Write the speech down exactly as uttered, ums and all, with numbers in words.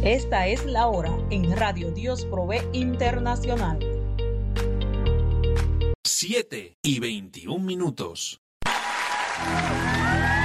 Esta es la hora en Radio Dios Provee Internacional. siete y veintiún minutos.